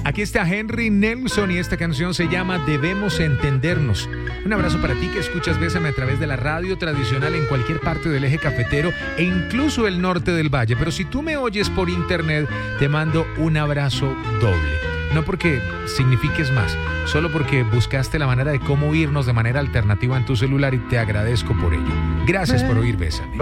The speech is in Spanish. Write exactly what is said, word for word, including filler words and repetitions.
Aquí está Henry Nelson y esta canción se llama Debemos Entendernos. Un abrazo para ti que escuchas Bésame a través de la radio tradicional en cualquier parte del eje cafetero e incluso el norte del valle. Pero si tú me oyes por internet, te mando un abrazo doble. No porque signifiques más, solo porque buscaste la manera de cómo oírnos de manera alternativa en tu celular y te agradezco por ello. Gracias por oír Bésame.